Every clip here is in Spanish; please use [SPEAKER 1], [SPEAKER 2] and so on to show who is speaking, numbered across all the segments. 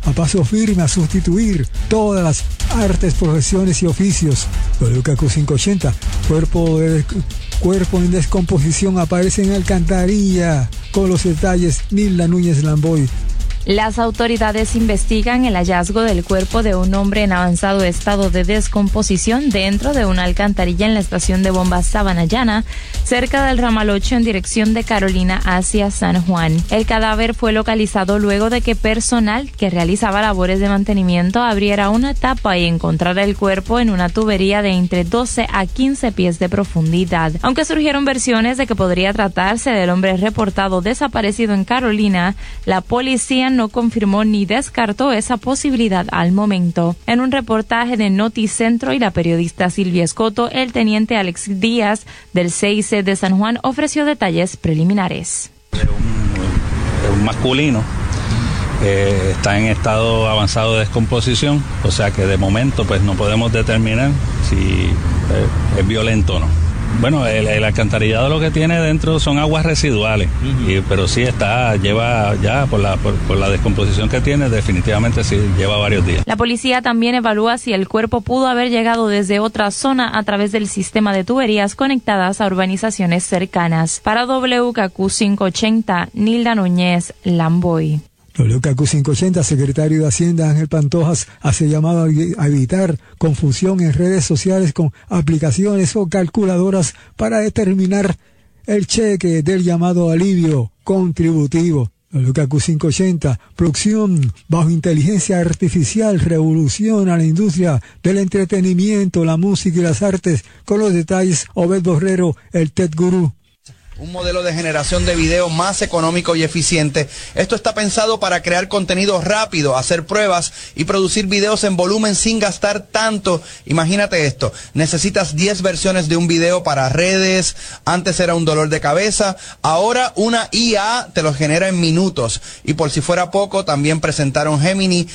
[SPEAKER 1] a paso firme a sustituir todas las artes, profesiones y oficios. WKQ 580, cuerpo en descomposición, aparece en Alcantarilla. Con los detalles, Nilda Núñez Lamboy.
[SPEAKER 2] Las autoridades investigan el hallazgo del cuerpo de un hombre en avanzado estado de descomposición dentro de una alcantarilla en la estación de bombas Sabana Llana, cerca del ramal 8 en dirección de Carolina hacia San Juan. El cadáver fue localizado luego de que personal que realizaba labores de mantenimiento abriera una tapa y encontrara el cuerpo en una tubería de entre 12 a 15 pies de profundidad. Aunque surgieron versiones de que podría tratarse del hombre reportado desaparecido en Carolina, la policía no confirmó ni descartó esa posibilidad al momento. En un reportaje de Noticentro y la periodista Silvia Escoto, el teniente Alex Díaz del CIC de San Juan ofreció detalles preliminares.
[SPEAKER 3] Un masculino está en estado avanzado de descomposición, o sea que de momento pues no podemos determinar si es violento o no. Bueno, el alcantarillado lo que tiene dentro son aguas residuales, pero sí lleva ya por la descomposición que tiene, definitivamente sí lleva varios días.
[SPEAKER 2] La policía también evalúa si el cuerpo pudo haber llegado desde otra zona a través del sistema de tuberías conectadas a urbanizaciones cercanas. Para WKQ 580, Nilda Núñez Lamboy.
[SPEAKER 1] WKQ 580, secretario de Hacienda Ángel Pantojas hace llamado a evitar confusión en redes sociales con aplicaciones o calculadoras para determinar el cheque del llamado alivio contributivo. WKQ 580, producción bajo inteligencia artificial, revoluciona la industria del entretenimiento, la música y las artes. Con los detalles, Obed Borrero, el Tech Guru.
[SPEAKER 4] Un modelo de generación de video más económico y eficiente. Esto está pensado para crear contenido rápido, hacer pruebas y producir videos en volumen sin gastar tanto. Imagínate esto, necesitas 10 versiones de un video para redes, antes era un dolor de cabeza, ahora una IA te lo genera en minutos. Y por si fuera poco, también presentaron Gemini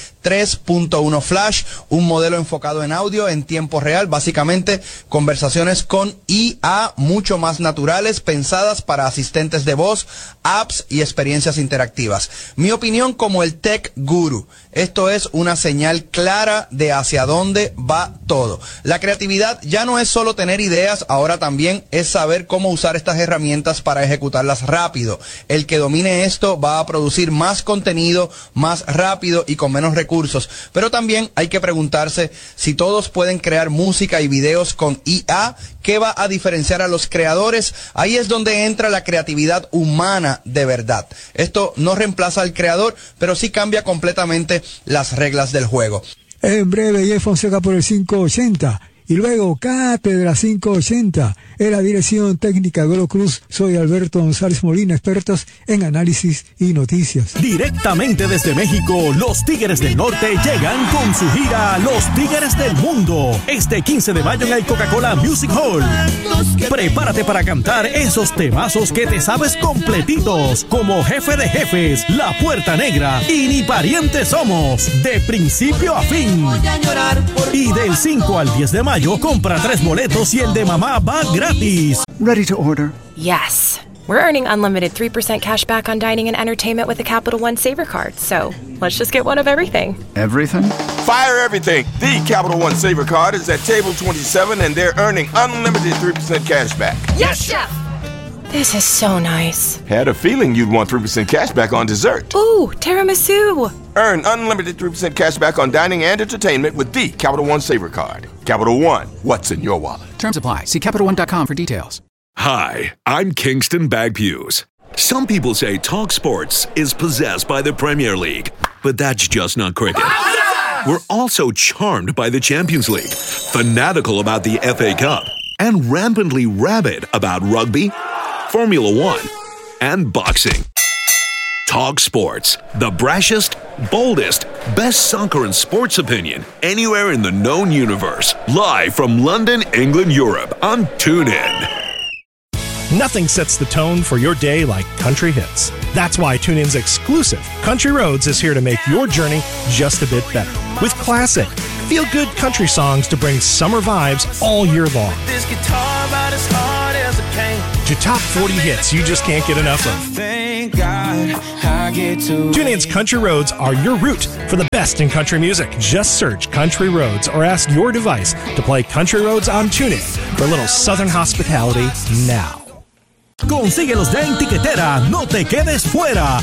[SPEAKER 4] 3.1 Flash, un modelo enfocado en audio en tiempo real, básicamente conversaciones con IA mucho más naturales, pensadas para asistentes de voz, apps y experiencias interactivas. Mi opinión como el Tech Guru, esto es una señal clara de hacia dónde va todo. La creatividad ya no es solo tener ideas, ahora también es saber cómo usar estas herramientas para ejecutarlas rápido. El que domine esto va a producir más contenido, más rápido y con menos recursos. Pero también hay que preguntarse si todos pueden crear música y videos con IA. ¿Qué va a diferenciar a los creadores? Ahí es donde entra la creatividad humana de verdad. Esto no reemplaza al creador, pero sí cambia completamente las reglas del juego.
[SPEAKER 1] En breve, Jeff Fonseca por el 580. Y luego, Cátedra 580, en la dirección técnica Golo Cruz. Soy Alberto González Molina, expertos en análisis y noticias.
[SPEAKER 5] Directamente desde México, los Tigres del Norte llegan con su gira Los Tigres del Mundo. Este 15 de mayo en el Coca-Cola Music Hall. Prepárate para cantar esos temazos que te sabes completitos, como Jefe de Jefes, La Puerta Negra y Ni Parientes Somos, de principio a fin. Y del 5 al 10 de mayo, compra 3 boletos y el de mamá va gratis.
[SPEAKER 6] Ready to order?
[SPEAKER 7] Yes. We're earning unlimited 3% cash back on dining and entertainment with the Capital One Saver Card. So let's just get one of everything.
[SPEAKER 6] Everything?
[SPEAKER 8] Fire everything. The Capital One Saver Card is at table 27 and they're earning unlimited 3% cash back.
[SPEAKER 7] Yes, Chef! This is so nice.
[SPEAKER 8] Had a feeling you'd want 3% cash back on dessert.
[SPEAKER 7] Ooh, tiramisu.
[SPEAKER 8] Earn unlimited 3% cash back on dining and entertainment with the Capital One Saver Card. Capital One, what's in your wallet?
[SPEAKER 9] Terms apply. See CapitalOne.com for details.
[SPEAKER 10] Hi, I'm Kingston Bagpuse. Some people say Talk Sports is possessed by the Premier League, but that's just not cricket. We're also charmed by the Champions League, fanatical about the FA Cup, and rampantly rabid about rugby, Formula One, and boxing. Talk Sports, the brashest, boldest, best soccer and sports opinion anywhere in the known universe. Live from London, England, Europe on TuneIn.
[SPEAKER 11] Nothing sets the tone for your day like country hits. That's why TuneIn's exclusive Country Roads is here to make your journey just a bit better. With classic, feel-good country songs to bring summer vibes all year long. To top 40 hits you just can't get enough of.
[SPEAKER 6] thank God I get to.
[SPEAKER 11] TuneIn's Country Roads are your route for the best in country music. Just search Country Roads or ask your device to play Country Roads on TuneIn for a little Southern hospitality now.
[SPEAKER 5] Consíguelos ya en Tiquetera, no te quedes fuera.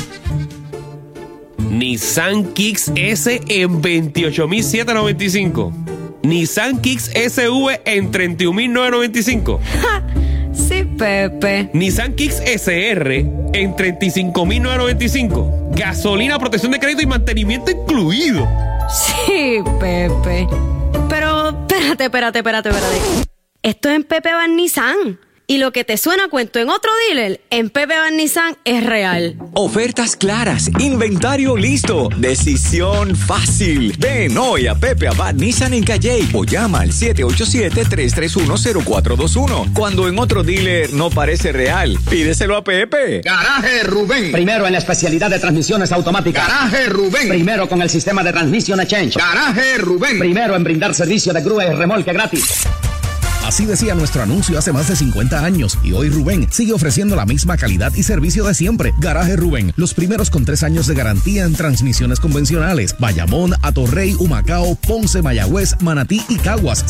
[SPEAKER 12] Nissan Kicks S en $28,795. Nissan Kicks SV en $31,995.
[SPEAKER 13] Sí, Pepe.
[SPEAKER 12] Nissan Kicks SR en $35,995. Gasolina, protección de crédito y mantenimiento incluido.
[SPEAKER 13] Sí, Pepe. Pero espérate. Esto es en Pepe Van Nissan. Y lo que te suena a cuento en otro dealer, en Pepe Van Nissan es real.
[SPEAKER 14] Ofertas claras, inventario listo, decisión fácil. Ven hoy a Pepe Van Nissan en Calley o llama al 787-331-0421. Cuando en otro dealer no parece real, pídeselo a Pepe.
[SPEAKER 15] Garaje Rubén. Primero en la especialidad de transmisiones automáticas. Garaje Rubén. Primero con el sistema de transmisión Exchange. Garaje Rubén. Primero en brindar servicio de grúa y remolque gratis.
[SPEAKER 16] Así decía nuestro anuncio hace más de 50 años y hoy Rubén sigue ofreciendo la misma calidad y servicio de siempre. Garaje Rubén, los primeros con 3 años de garantía en transmisiones convencionales. Bayamón, Atorrey, Humacao, Ponce, Mayagüez, Manatí y Caguas.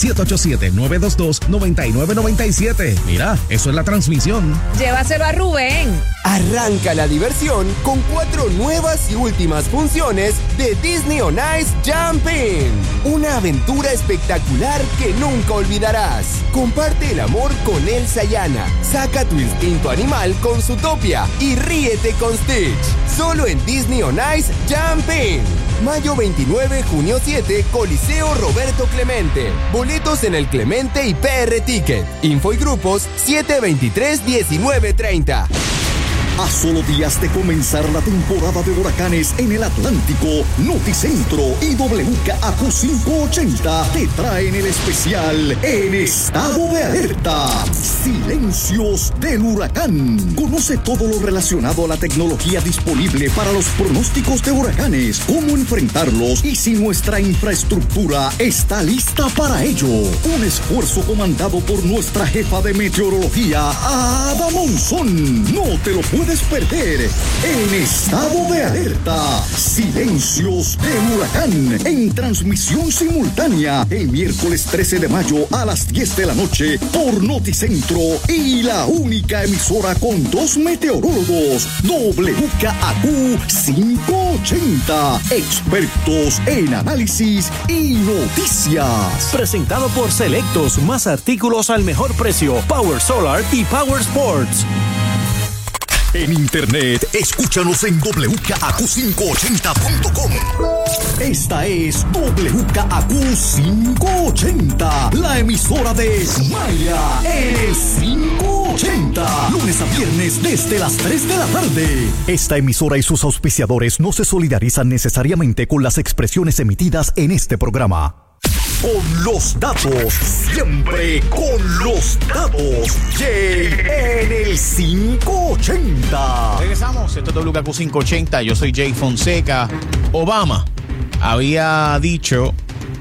[SPEAKER 16] 787-922-9997. Mira, eso es la transmisión.
[SPEAKER 17] Llévaselo a Rubén.
[SPEAKER 18] Arranca la diversión con 4 nuevas y últimas funciones de Disney on Ice Jumping. Una aventura espectacular que nunca olvidarás. Comparte el amor con Elsa y Anna. Saca tu instinto animal con Zootopia y ríete con Stitch. Solo en Disney on Ice Jumping. Mayo 29, junio 7, Coliseo Roberto Clemente. Boletos en el Clemente y PR Ticket. Info y grupos 723-1930.
[SPEAKER 19] A solo días de comenzar la temporada de huracanes en el Atlántico, Noticentro y WKAQ 580 te traen el especial En Estado de Alerta. Silencios del huracán. Conoce todo lo relacionado a la tecnología disponible para los pronósticos de huracanes, cómo enfrentarlos y si nuestra infraestructura está lista para ello. Un esfuerzo comandado por nuestra jefa de meteorología, Ada Monzón. No te lo puedes perder. En Estado de Alerta, Silencios del huracán, en transmisión simultánea el miércoles 13 de mayo a las 10 de la noche por Noticentro y la única emisora con 2 meteorólogos, WKAQ 580, expertos en análisis y noticias.
[SPEAKER 5] Presentado por Selectos, más artículos al mejor precio, Power Solar y Power Sports.
[SPEAKER 19] En internet, escúchanos en WKAQ580.com. Esta es WKAQ 580, la emisora de Maya en el 580. Lunes a viernes desde las 3 de la tarde.
[SPEAKER 5] Esta emisora y sus auspiciadores no se solidarizan necesariamente con las expresiones emitidas en este programa.
[SPEAKER 19] Con los datos, siempre con los datos. Jay en el 580.
[SPEAKER 20] Regresamos, esto es WKQ 580, yo soy Jay Fonseca. Obama había dicho,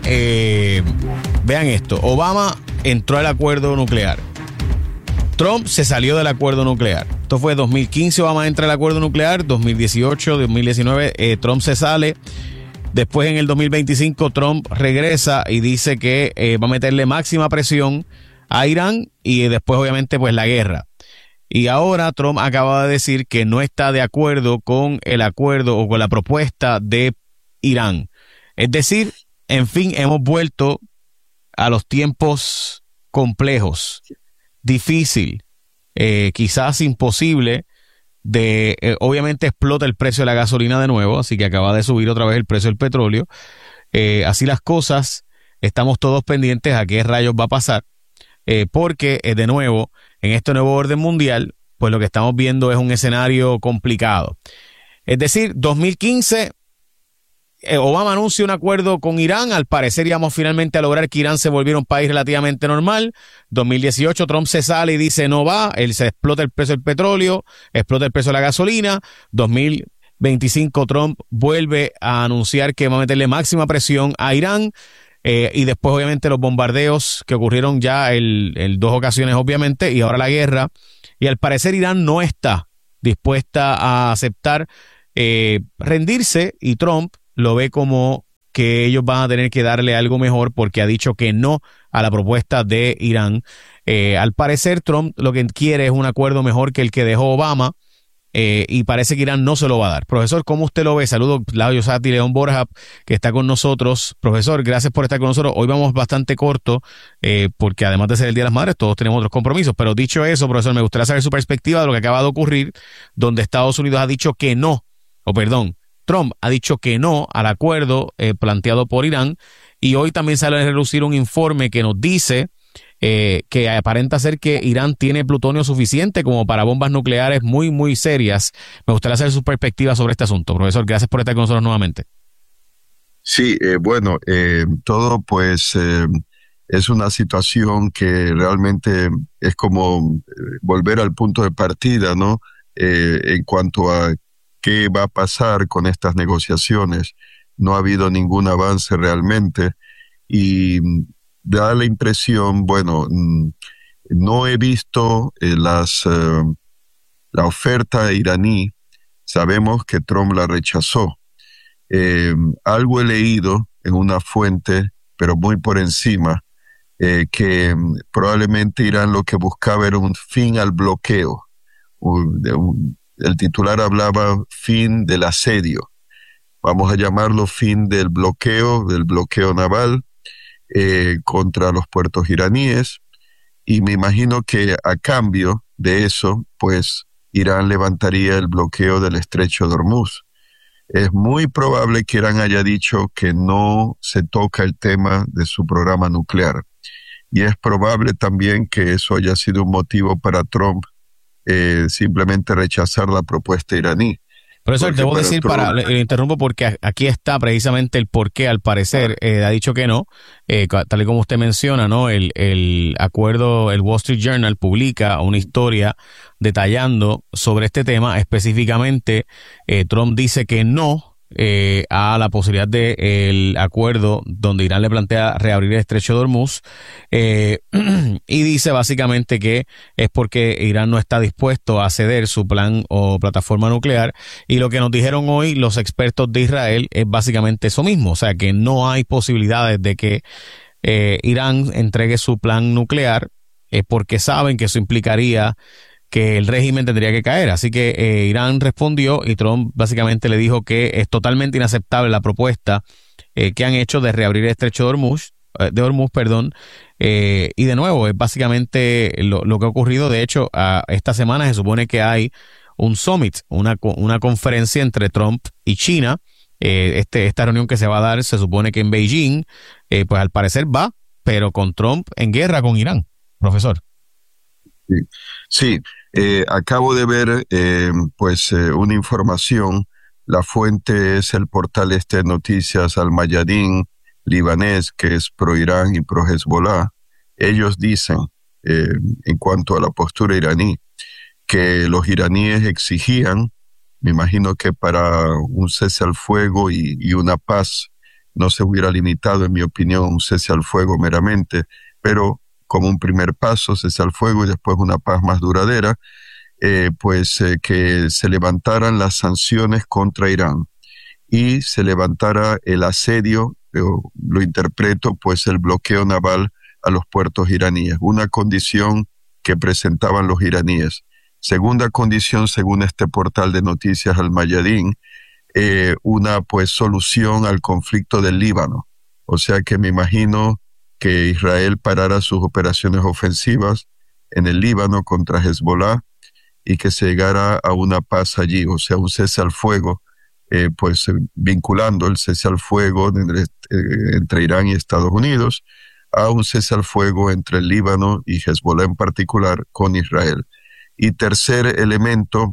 [SPEAKER 20] vean esto, Obama entró al acuerdo nuclear. Trump se salió del acuerdo nuclear. Esto fue 2015, Obama entra al acuerdo nuclear, 2018, 2019, Trump se sale. Después, en el 2025, Trump regresa y dice que va a meterle máxima presión a Irán y después, obviamente, pues la guerra. Y ahora Trump acaba de decir que no está de acuerdo con el acuerdo o con la propuesta de Irán. Es decir, en fin, hemos vuelto a los tiempos complejos, difícil, quizás imposible. Obviamente explota el precio de la gasolina de nuevo, así que acaba de subir otra vez el precio del petróleo. Así las cosas, estamos todos pendientes a qué rayos va a pasar, porque de nuevo, en este nuevo orden mundial, pues lo que estamos viendo es un escenario complicado. Es decir, 2015, Obama anuncia un acuerdo con Irán. Al parecer íbamos finalmente a lograr que Irán se volviera un país relativamente normal. 2018 Trump se sale y dice no va, se explota el precio del petróleo, explota el precio de la gasolina. 2025 Trump vuelve a anunciar que va a meterle máxima presión a Irán. Y después obviamente los bombardeos que ocurrieron ya en 2 ocasiones obviamente, y ahora la guerra. Y al parecer Irán no está dispuesta a aceptar rendirse, y Trump lo ve como que ellos van a tener que darle algo mejor porque ha dicho que no a la propuesta de Irán. Al parecer, Trump lo que quiere es un acuerdo mejor que el que dejó Obama, y parece que Irán no se lo va a dar. Profesor, ¿cómo usted lo ve? Saludos, Claudio Sati, León Borja, que está con nosotros. Profesor, gracias por estar con nosotros. Hoy vamos bastante corto, porque además de ser el Día de las Madres, todos tenemos otros compromisos. Pero dicho eso, profesor, me gustaría saber su perspectiva de lo que acaba de ocurrir, donde Estados Unidos ha dicho que no, Trump ha dicho que no al acuerdo planteado por Irán, y hoy también sale a relucir un informe que nos dice que aparenta ser que Irán tiene plutonio suficiente como para bombas nucleares muy, muy serias. Me gustaría saber su perspectiva sobre este asunto. Profesor, gracias por estar con nosotros nuevamente.
[SPEAKER 17] Sí, todo pues es una situación que realmente es como volver al punto de partida, ¿no? En cuanto a qué va a pasar con estas negociaciones. No ha habido ningún avance realmente, y da la impresión, no he visto la oferta iraní. Sabemos que Trump la rechazó. Algo he leído en una fuente, pero muy por encima, que probablemente Irán lo que buscaba era un fin al bloqueo. El titular hablaba fin del asedio. Vamos a llamarlo fin del bloqueo naval contra los puertos iraníes, y me imagino que a cambio de eso, pues Irán levantaría el bloqueo del estrecho de Hormuz. Es muy probable que Irán haya dicho que no se toca el tema de su programa nuclear, y es probable también que eso haya sido un motivo para Trump simplemente rechazar la propuesta iraní.
[SPEAKER 20] Profesor, debo decir, le interrumpo porque aquí está precisamente el por qué, al parecer, ha dicho que no, tal y como usted menciona, ¿no? El acuerdo, el Wall Street Journal publica una historia detallando sobre este tema. Específicamente, Trump dice que no a la posibilidad del acuerdo donde Irán le plantea reabrir el estrecho de Hormuz, y dice básicamente que es porque Irán no está dispuesto a ceder su plan o plataforma nuclear, y lo que nos dijeron hoy los expertos de Israel es básicamente eso mismo, o sea que no hay posibilidades de que Irán entregue su plan nuclear, porque saben que eso implicaría que el régimen tendría que caer. Así que Irán respondió, y Trump básicamente le dijo que es totalmente inaceptable la propuesta que han hecho de reabrir el estrecho de Hormuz, y de nuevo es básicamente lo que ha ocurrido. De hecho, esta semana se supone que hay un summit, una conferencia entre Trump y China. Esta reunión que se va a dar se supone que en Beijing, pues al parecer va, pero con Trump en guerra con Irán. Profesor.
[SPEAKER 17] Sí, acabo de ver una información. La fuente es el portal de noticias Al Mayadin libanés, que es pro Irán y pro Hezbollah. Ellos dicen, en cuanto a la postura iraní, que los iraníes exigían, me imagino que para un cese al fuego y una paz, no se hubiera limitado, en mi opinión, un cese al fuego meramente, pero como un primer paso, cese al fuego y después una paz más duradera, que se levantaran las sanciones contra Irán y se levantara el asedio, lo interpreto, pues el bloqueo naval a los puertos iraníes, una condición que presentaban los iraníes. Segunda condición, según este portal de noticias Al Mayadin, una pues solución al conflicto del Líbano. O sea que me imagino que Israel parara sus operaciones ofensivas en el Líbano contra Hezbollah y que se llegara a una paz allí, o sea, un cese al fuego, vinculando el cese al fuego entre Irán y Estados Unidos a un cese al fuego entre el Líbano y Hezbollah en particular con Israel. Y tercer elemento,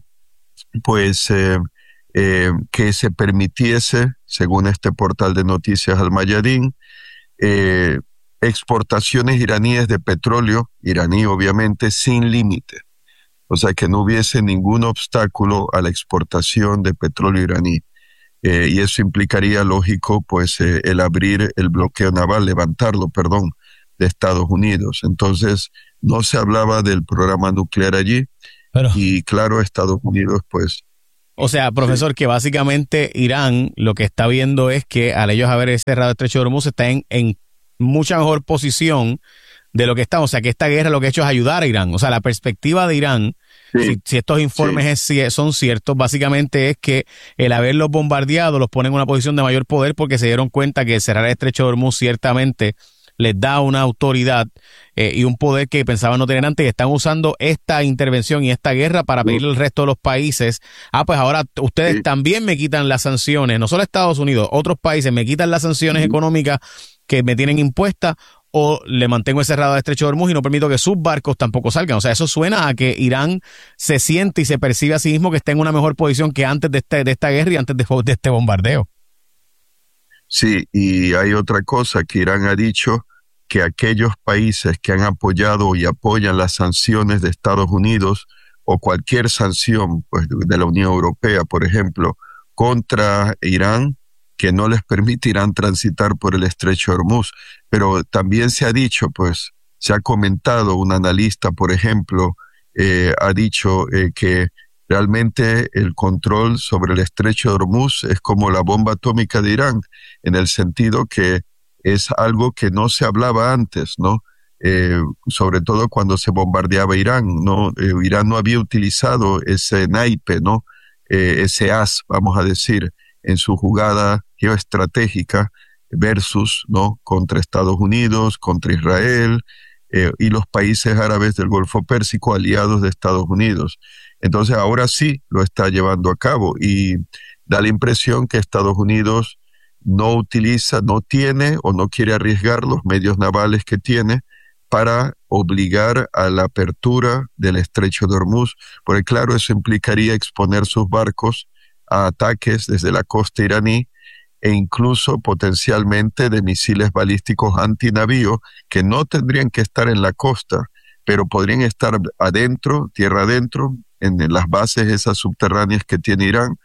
[SPEAKER 17] que se permitiese, según este portal de noticias Al Mayadin, exportaciones iraníes de petróleo, iraní obviamente, sin límite. O sea, que no hubiese ningún obstáculo a la exportación de petróleo iraní. Y eso implicaría, lógico, el abrir el bloqueo naval, levantarlo, de Estados Unidos. Entonces, no se hablaba del programa nuclear allí. y claro, Estados Unidos pues...
[SPEAKER 20] O sea, profesor, que básicamente Irán lo que está viendo es que al ellos haber cerrado el Estrecho de Hormuz está en mucha mejor posición de lo que está. O sea, que esta guerra lo que ha hecho es ayudar a Irán. O sea, la perspectiva de Irán, si estos informes son ciertos, básicamente es que el haberlos bombardeado los pone en una posición de mayor poder porque se dieron cuenta que cerrar el Estrecho de Hormuz ciertamente les da una autoridad y un poder que pensaban no tener antes, y están usando esta intervención y esta guerra para pedirle al resto de los países, pues ahora ustedes también me quitan las sanciones, no solo Estados Unidos, otros países me quitan las sanciones económicas que me tienen impuestas, o le mantengo cerrado el Estrecho de Hormuz y no permito que sus barcos tampoco salgan. O sea, eso suena a que Irán se siente y se percibe a sí mismo que está en una mejor posición que antes de esta guerra y antes de este bombardeo.
[SPEAKER 17] Sí, y hay otra cosa que Irán ha dicho, que aquellos países que han apoyado y apoyan las sanciones de Estados Unidos o cualquier sanción pues, de la Unión Europea, por ejemplo, contra Irán, que no les permitirán transitar por el Estrecho de Hormuz. Pero también se ha dicho, pues, se ha comentado, un analista, por ejemplo, ha dicho que realmente el control sobre el Estrecho de Hormuz es como la bomba atómica de Irán, en el sentido que es algo que no se hablaba antes, ¿no? Sobre todo cuando se bombardeaba Irán, ¿no? Irán no había utilizado ese naipe, ¿no? Ese as, vamos a decir, en su jugada geoestratégica versus, ¿no? Contra Estados Unidos, contra Israel y los países árabes del Golfo Pérsico, aliados de Estados Unidos. Entonces ahora sí lo está llevando a cabo y da la impresión que Estados Unidos no utiliza, no tiene o no quiere arriesgar los medios navales que tiene para obligar a la apertura del Estrecho de Hormuz, porque claro, eso implicaría exponer sus barcos a ataques desde la costa iraní e incluso potencialmente de misiles balísticos antinavío que no tendrían que estar en la costa, pero podrían estar adentro, tierra adentro, en las bases esas subterráneas que tiene Irán,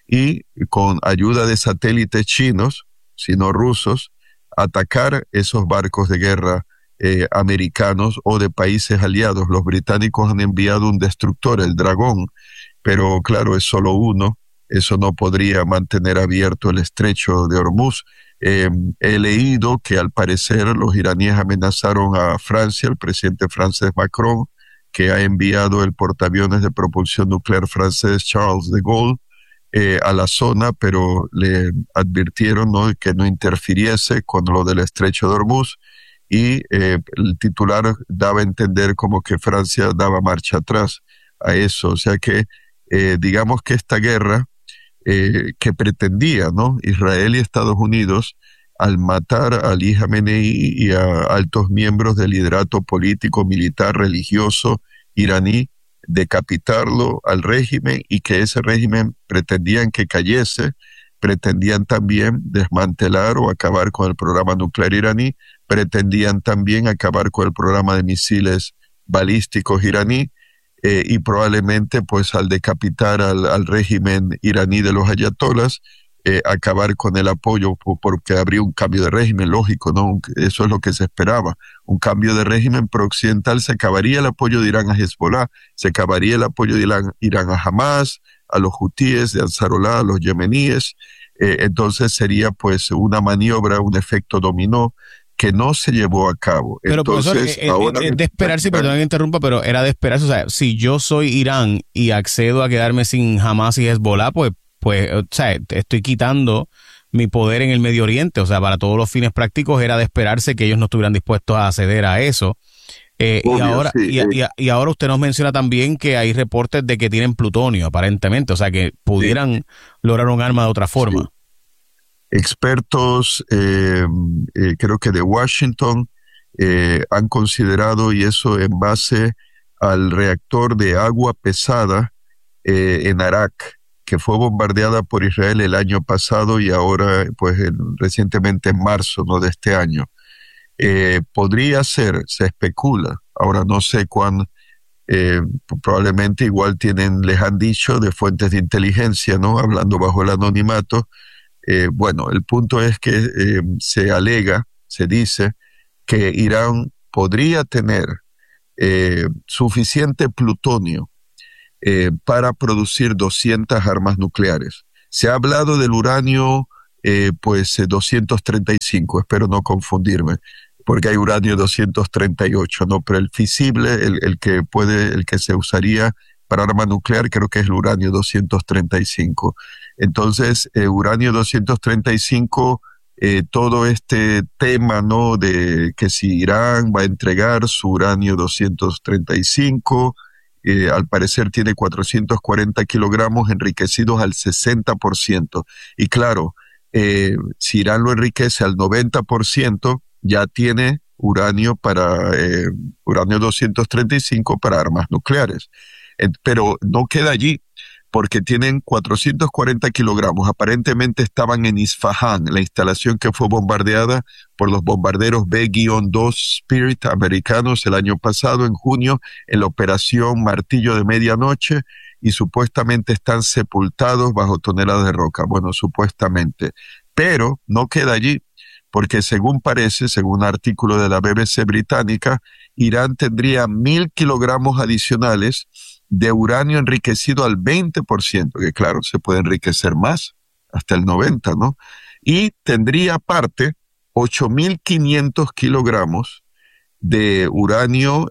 [SPEAKER 17] y con ayuda de satélites chinos, sino rusos, atacar esos barcos de guerra americanos o de países aliados. Los británicos han enviado un destructor, el Dragón, pero claro, es solo uno. Eso no podría mantener abierto el Estrecho de Hormuz. He leído que al parecer los iraníes amenazaron a Francia, el presidente francés Macron, que ha enviado el portaaviones de propulsión nuclear francés Charles de Gaulle a la zona, pero le advirtieron, ¿no?, que no interfiriese con lo del Estrecho de Hormuz, y el titular daba a entender como que Francia daba marcha atrás a eso. O sea que digamos que esta guerra que pretendía, ¿no?, Israel y Estados Unidos, al matar a Ali Jamenei y a altos miembros del liderato político, militar, religioso iraní, decapitarlo al régimen, y que ese régimen pretendían que cayese, pretendían también desmantelar o acabar con el programa nuclear iraní, pretendían también acabar con el programa de misiles balísticos iraní, y probablemente pues al decapitar al régimen iraní de los ayatolás, acabar con el apoyo, porque habría un cambio de régimen, lógico, ¿no? Eso es lo que se esperaba, un cambio de régimen pro-occidental. Se acabaría el apoyo de Irán a Hezbollah, se acabaría el apoyo de Irán a Hamas, a los hutíes de Ansarullah, a los yemeníes. Entonces sería pues una maniobra, un efecto dominó que no se llevó a cabo.
[SPEAKER 20] Pero
[SPEAKER 17] entonces,
[SPEAKER 20] profesor, ahora es de esperarse, perdón que interrumpa, pero era de esperarse. O sea, si yo soy Irán y accedo a quedarme sin Hamas y Hezbollah, pues, o sea, estoy quitando mi poder en el Medio Oriente. O sea, para todos los fines prácticos era de esperarse que ellos no estuvieran dispuestos a ceder a eso. Obvio, y ahora usted nos menciona también que hay reportes de que tienen plutonio, aparentemente. O sea, que pudieran lograr un arma de otra forma.
[SPEAKER 17] Sí. Expertos, creo que de Washington, han considerado, y eso en base al reactor de agua pesada en Arak, que fue bombardeada por Israel el año pasado y ahora, pues recientemente en marzo, ¿no?, de este año. Podría ser, se especula, ahora no sé cuán, probablemente igual les han dicho de fuentes de inteligencia, ¿no?, hablando bajo el anonimato. Bueno, el punto es que se alega, se dice que Irán podría tener suficiente plutonio para producir 200 armas nucleares. Se ha hablado del uranio 235, espero no confundirme, porque hay uranio 238, ¿no? Pero el fisible, el que se usaría para arma nuclear, creo que es el uranio 235. Entonces, uranio 235, todo este tema, ¿no? De que si Irán va a entregar su uranio 235, al parecer tiene 440 kilogramos enriquecidos al 60%. Y claro, si Irán lo enriquece al 90%, ya tiene uranio uranio 235 para armas nucleares. Pero no queda allí, porque tienen 440 kilogramos. Aparentemente estaban en Isfahan, la instalación que fue bombardeada por los bombarderos B-2 Spirit americanos el año pasado, en junio, en la operación Martillo de Medianoche, y supuestamente están sepultados bajo toneladas de roca. Bueno, supuestamente. Pero no queda allí, porque según un artículo de la BBC británica, Irán tendría 1,000 kilogramos adicionales de uranio enriquecido al 20%, que claro, se puede enriquecer más, hasta el 90%, ¿no? Y tendría aparte 8,500 kilogramos de uranio,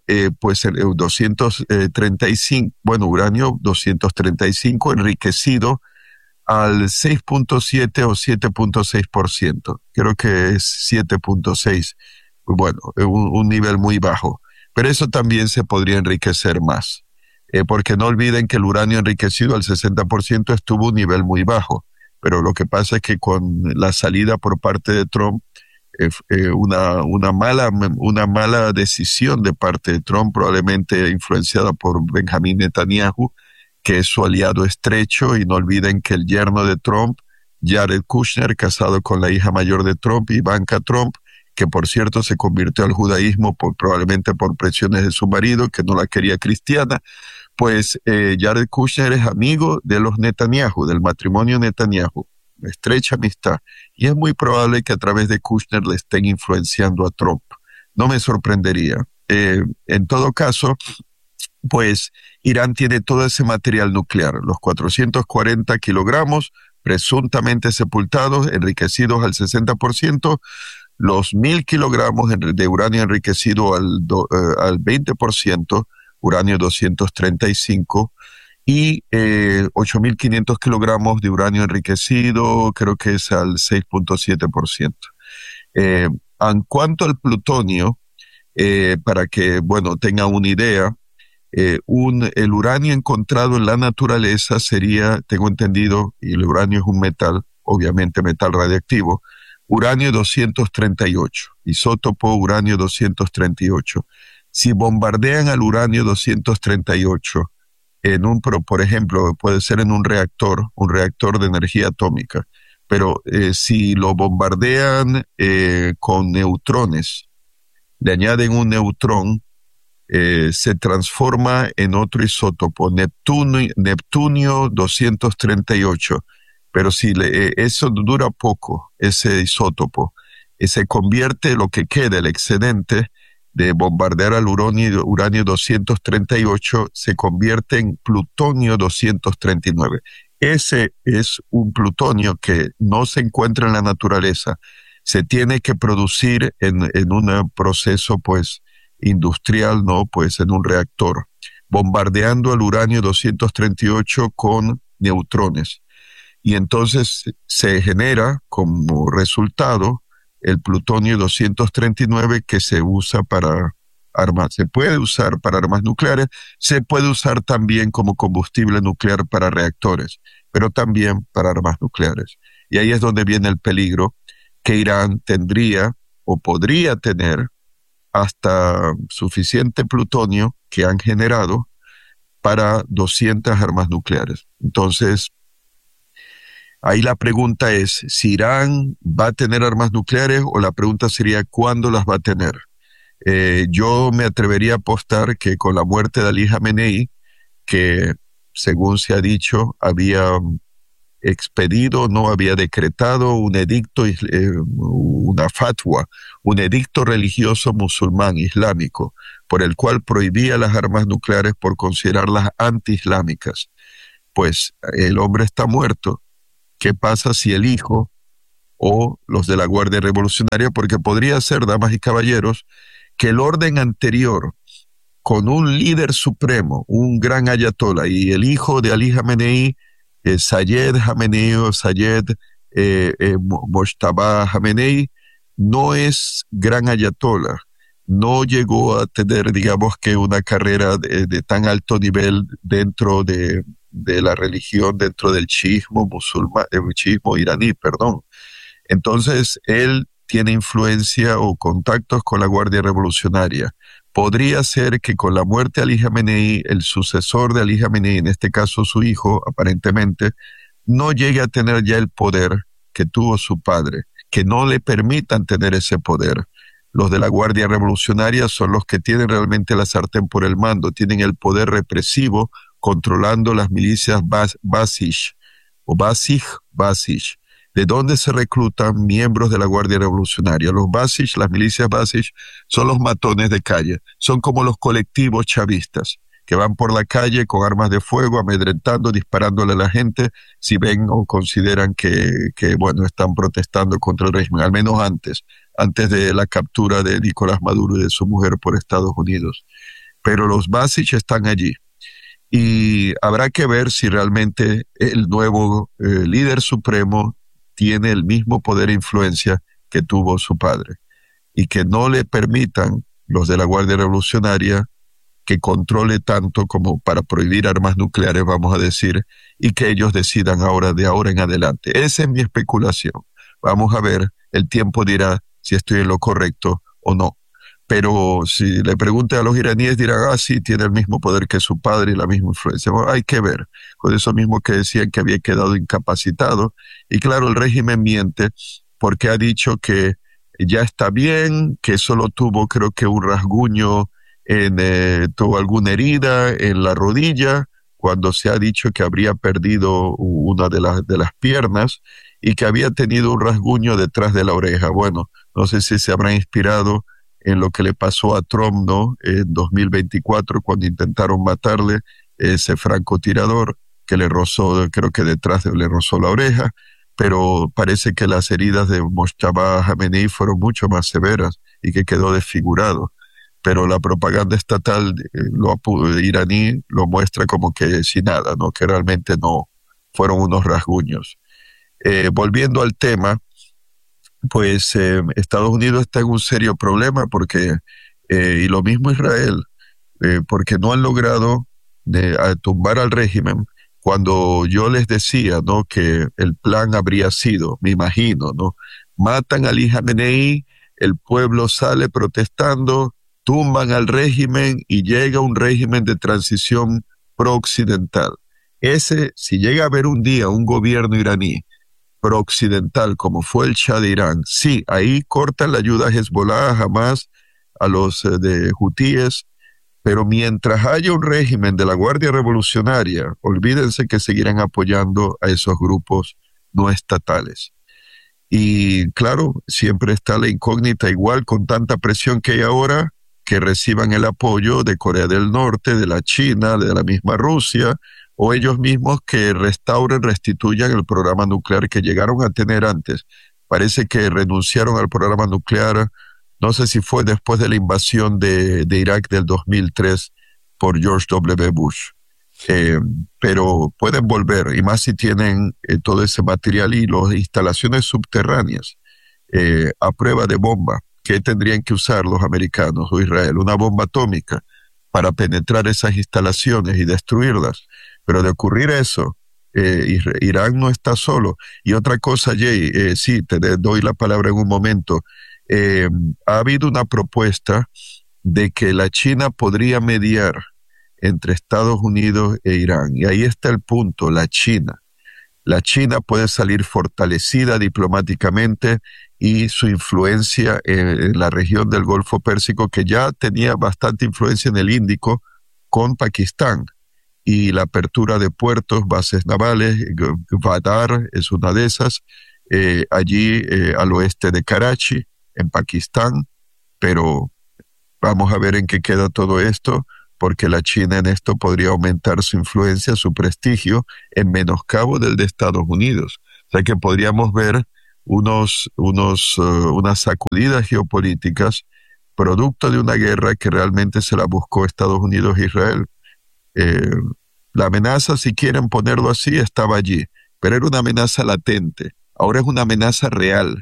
[SPEAKER 17] 235 enriquecido al 6.7 o 7.6%. Creo que es 7.6. Bueno, un nivel muy bajo. Pero eso también se podría enriquecer más. Porque no olviden que el uranio enriquecido al 60% estuvo a un nivel muy bajo. Pero lo que pasa es que con la salida por parte de Trump, una mala decisión de parte de Trump, probablemente influenciada por Benjamin Netanyahu, que es su aliado estrecho, y no olviden que el yerno de Trump, Jared Kushner, casado con la hija mayor de Trump, Ivanka Trump, que por cierto se convirtió al judaísmo probablemente por presiones de su marido, que no la quería cristiana, pues Jared Kushner es amigo de los Netanyahu, del matrimonio Netanyahu, estrecha amistad, y es muy probable que a través de Kushner le estén influenciando a Trump. No me sorprendería. En todo caso, pues Irán tiene todo ese material nuclear, los 440 kilogramos presuntamente sepultados, enriquecidos al 60%, los 1,000 kilogramos de uranio enriquecido al 20%, uranio 235, y 8,500 kilogramos de uranio enriquecido, creo que es al 6.7%. En cuanto al plutonio, para que, tengan una idea, el uranio encontrado en la naturaleza sería, tengo entendido, y el uranio es un metal, obviamente metal radiactivo, uranio 238, isótopo uranio 238. Si bombardean al uranio 238 por ejemplo, puede ser en un reactor de energía atómica, pero si lo bombardean con neutrones, le añaden un neutrón, se transforma en otro isótopo, neptunio 238. Pero si eso dura poco, ese isótopo, se convierte lo que queda, el excedente de bombardear al uranio 238, se convierte en plutonio 239. Ese es un plutonio que no se encuentra en la naturaleza, se tiene que producir en un proceso industrial, ¿no? En un reactor, bombardeando al uranio 238 con neutrones. Y entonces se genera como resultado el plutonio 239, que se usa para armas. Se puede usar para armas nucleares, se puede usar también como combustible nuclear para reactores, pero también para armas nucleares. Y ahí es donde viene el peligro, que Irán tendría o podría tener hasta suficiente plutonio que han generado para 200 armas nucleares. Entonces, ahí la pregunta es, ¿si Irán va a tener armas nucleares? O la pregunta sería, ¿cuándo las va a tener? Yo me atrevería a apostar que con la muerte de Ali Khamenei, que según se ha dicho, había expedido, no había decretado un edicto, una fatwa, un edicto religioso musulmán islámico, por el cual prohibía las armas nucleares por considerarlas anti-islámicas. Pues el hombre está muerto. ¿Qué pasa si el hijo o los de la Guardia Revolucionaria? Porque podría ser, damas y caballeros, que el orden anterior, con un líder supremo, un gran ayatollah, y el hijo de Ali Jamenei, Sayed Jamenei o Sayed Mojtaba Jamenei, no es gran ayatollah, no llegó a tener, digamos que una carrera de tan alto nivel dentro de la religión, dentro del chiismo musulmán, chiismo iraní, perdón. Entonces, él tiene influencia o contactos con la Guardia Revolucionaria. Podría ser que con la muerte de Ali Jamenei, el sucesor de Ali Jamenei, en este caso su hijo, aparentemente, no llegue a tener ya el poder que tuvo su padre, que no le permitan tener ese poder. Los de la Guardia Revolucionaria son los que tienen realmente la sartén por el mango, tienen el poder represivo controlando las milicias Basij, de donde se reclutan miembros de la Guardia Revolucionaria. Los Basij, las milicias Basij, son los matones de calle, son como los colectivos chavistas, que van por la calle con armas de fuego, amedrentando, disparándole a la gente, si ven o consideran que están protestando contra el régimen, al menos antes de la captura de Nicolás Maduro y de su mujer por Estados Unidos. Pero los Basij están allí. Y habrá que ver si realmente el nuevo líder supremo tiene el mismo poder e influencia que tuvo su padre, y que no le permitan los de la Guardia Revolucionaria que controle tanto como para prohibir armas nucleares, vamos a decir, y que ellos decidan de ahora en adelante. Esa es mi especulación. Vamos a ver, el tiempo dirá si estoy en lo correcto o no. Pero si le pregunte a los iraníes, dirán, sí, tiene el mismo poder que su padre y la misma influencia. Bueno, hay que ver, con eso mismo que decían que había quedado incapacitado. Y claro, el régimen miente porque ha dicho que ya está bien, que solo tuvo, creo que un rasguño, tuvo alguna herida en la rodilla, cuando se ha dicho que habría perdido una de las piernas y que había tenido un rasguño detrás de la oreja. Bueno, no sé si se habrá inspirado en lo que le pasó a Trump, ¿no? En 2024, cuando intentaron matarle, ese francotirador que le rozó, creo que le rozó la oreja, pero parece que las heridas de Mojtaba Jamenei fueron mucho más severas y que quedó desfigurado. Pero la propaganda estatal iraní lo muestra como que sin nada, ¿no? Que realmente no fueron unos rasguños. Volviendo al tema, pues Estados Unidos está en un serio problema porque, y lo mismo Israel, porque no han logrado tumbar al régimen. Cuando yo les decía, ¿no?, que el plan habría sido, me imagino, ¿no?, matan a Ali Jamenei, el pueblo sale protestando, tumban al régimen y llega un régimen de transición pro-occidental. Si llega a haber un día un gobierno iraní pro-occidental como fue el Shah de Irán, sí, ahí cortan la ayuda a Hezbollah, a Hamas, a los de hutíes, pero mientras haya un régimen de la Guardia Revolucionaria, olvídense que seguirán apoyando a esos grupos no estatales. Y claro, siempre está la incógnita, igual con tanta presión que hay ahora, que reciban el apoyo de Corea del Norte, de la China, de la misma Rusia, o ellos mismos que restituyan el programa nuclear que llegaron a tener antes. Parece que renunciaron al programa nuclear, no sé si fue después de la invasión de Irak del 2003 por George W. Bush. Pero pueden volver, y más si tienen todo ese material y las instalaciones subterráneas a prueba de bomba. ¿Qué tendrían que usar los americanos o Israel? Una bomba atómica para penetrar esas instalaciones y destruirlas. Pero de ocurrir eso, Irán no está solo. Y otra cosa, Jay, sí, te doy la palabra en un momento. Ha habido una propuesta de que la China podría mediar entre Estados Unidos e Irán. Y ahí está el punto, la China. La China puede salir fortalecida diplomáticamente y su influencia en la región del Golfo Pérsico, que ya tenía bastante influencia en el Índico con Pakistán. y la apertura de puertos, bases navales. Gwadar es una de esas, allí al oeste de Karachi, en Pakistán, pero vamos a ver en qué queda todo esto, porque la China en esto podría aumentar su influencia, su prestigio, en menoscabo del de Estados Unidos. O sea que podríamos ver unas sacudidas geopolíticas producto de una guerra que realmente se la buscó Estados Unidos e Israel. La amenaza, si quieren ponerlo así, estaba allí, pero era una amenaza latente. Ahora es una amenaza real.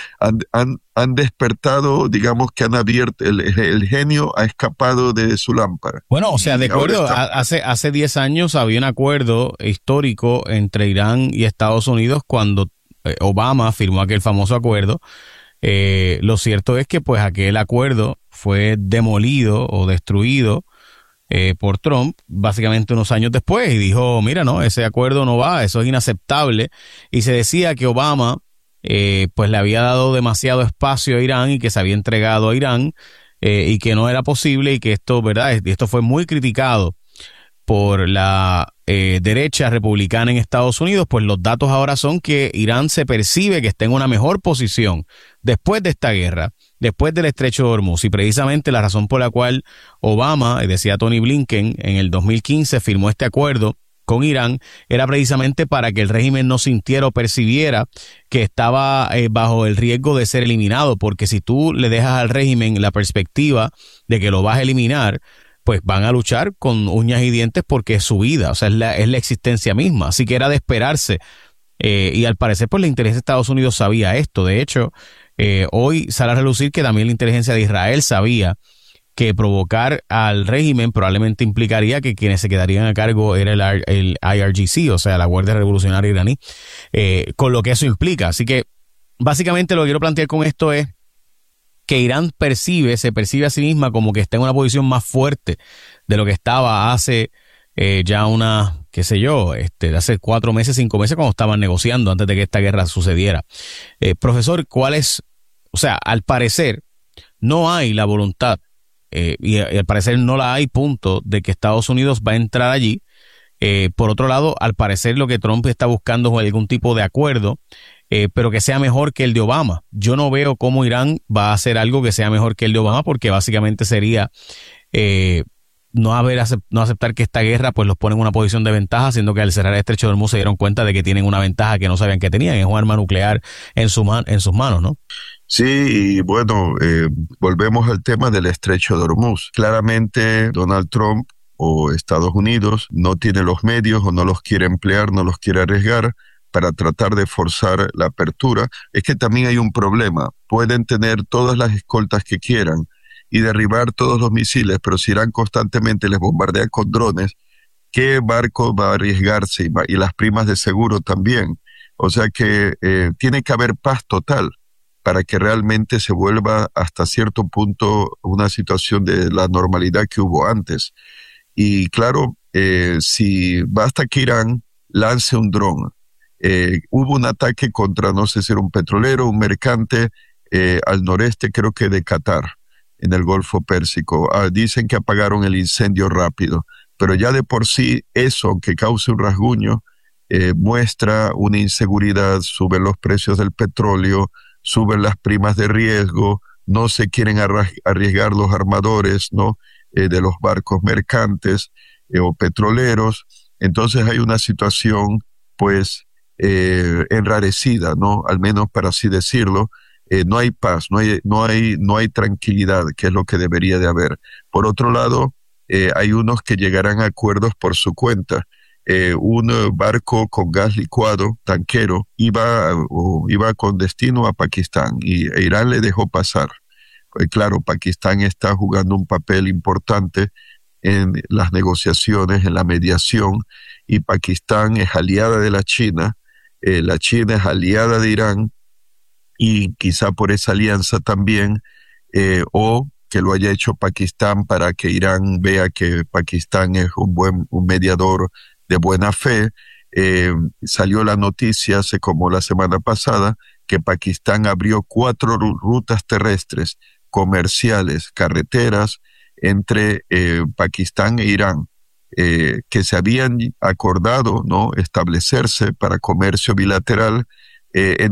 [SPEAKER 17] Han despertado, digamos que han abierto, el genio ha escapado de su lámpara.
[SPEAKER 20] Bueno, o sea, de acuerdo, hace 10 años había un acuerdo histórico entre Irán y Estados Unidos cuando Obama firmó aquel famoso acuerdo. Lo cierto es que pues aquel acuerdo fue demolido o destruido por Trump básicamente unos años después y dijo, mira, no, ese acuerdo no va, eso es inaceptable, y se decía que Obama pues le había dado demasiado espacio a Irán y que se había entregado a Irán y que no era posible, y que esto, ¿verdad? Esto fue muy criticado por la derecha republicana en Estados Unidos. Pues los datos ahora son que Irán se percibe que está en una mejor posición después de esta guerra, después del Estrecho de Hormuz, y precisamente la razón por la cual Obama, decía Tony Blinken, en el 2015 firmó este acuerdo con Irán, era precisamente para que el régimen no sintiera o percibiera que estaba bajo el riesgo de ser eliminado, porque si tú le dejas al régimen la perspectiva de que lo vas a eliminar, pues van a luchar con uñas y dientes porque es su vida, o sea, es la existencia misma. Así que era de esperarse. Y al parecer, pues la inteligencia de Estados Unidos sabía esto. De hecho, hoy sale a relucir que también la inteligencia de Israel sabía que provocar al régimen probablemente implicaría que quienes se quedarían a cargo era el IRGC, o sea, la Guardia Revolucionaria Iraní, con lo que eso implica. Así que, básicamente, lo que quiero plantear con esto es que Irán se percibe a sí misma como que está en una posición más fuerte de lo que estaba hace ya hace 4 meses, 5 meses, cuando estaban negociando antes de que esta guerra sucediera. Profesor, al parecer no hay la voluntad, y al parecer no la hay, punto, de que Estados Unidos va a entrar allí. Por otro lado, al parecer lo que Trump está buscando es algún tipo de acuerdo, pero que sea mejor que el de Obama. Yo no veo cómo Irán va a hacer algo que sea mejor que el de Obama, porque básicamente sería no aceptar que esta guerra pues los pone en una posición de ventaja, siendo que al cerrar el Estrecho de Hormuz se dieron cuenta de que tienen una ventaja que no sabían que tenían, es un arma nuclear en sus manos, ¿no?
[SPEAKER 17] Sí, y bueno, volvemos al tema del Estrecho de Hormuz. Claramente Donald Trump o Estados Unidos no tiene los medios o no los quiere emplear, no los quiere arriesgar para tratar de forzar la apertura. Es que también hay un problema. Pueden tener todas las escoltas que quieran y derribar todos los misiles, pero si Irán constantemente les bombardea con drones, ¿qué barco va a arriesgarse? Y las primas de seguro también. O sea que tiene que haber paz total para que realmente se vuelva hasta cierto punto una situación de la normalidad que hubo antes. Y claro, si basta que Irán lance un dron. Hubo un ataque contra, no sé si era un petrolero, un mercante al noreste, creo que de Qatar, en el Golfo Pérsico. Dicen que apagaron el incendio rápido, pero ya de por sí eso, aunque cause un rasguño, muestra una inseguridad, suben los precios del petróleo, suben las primas de riesgo, no se quieren arriesgar los armadores, ¿no? De los barcos mercantes o petroleros. Entonces hay una situación, pues, enrarecida, ¿no? Al menos para así decirlo. No hay paz, no hay tranquilidad, que es lo que debería de haber. Por otro lado, hay unos que llegarán a acuerdos por su cuenta. Un barco con gas licuado, tanquero, iba con destino a Pakistán y Irán le dejó pasar. Claro, Pakistán está jugando un papel importante en las negociaciones, en la mediación, y Pakistán es aliada de la China es aliada de Irán, y quizá por esa alianza también, o que lo haya hecho Pakistán para que Irán vea que Pakistán es un mediador de buena fe. Salió la noticia hace como la semana pasada que Pakistán abrió 4 rutas terrestres comerciales, carreteras entre Pakistán e Irán, que se habían acordado, ¿no?, establecerse para comercio bilateral en